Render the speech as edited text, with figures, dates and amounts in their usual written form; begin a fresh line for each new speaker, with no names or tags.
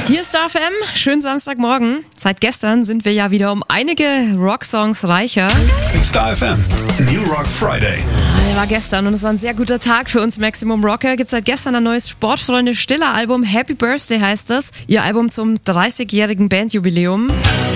Hier ist Star FM, schönen Samstagmorgen. Seit gestern sind wir ja wieder um einige Rocksongs reicher.
Star FM, New Rock Friday.
Der war gestern und es war ein sehr guter Tag für uns Maximum Rocker. Gibt seit gestern ein neues Sportfreunde Stiller Album, Happy Birthday heißt es. Ihr Album zum 30-jährigen Bandjubiläum.